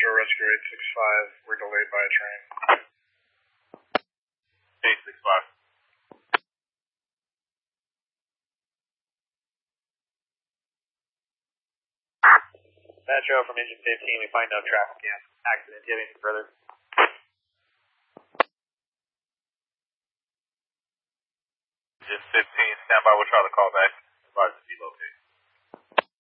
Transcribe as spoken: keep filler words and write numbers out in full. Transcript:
Metro Rescue eight six five. We're delayed by a train. eight six five. Metro from engine fifteen, we find no traffic jam accident. Do you have anything further? Engine fifteen, stand by, we'll try to call back.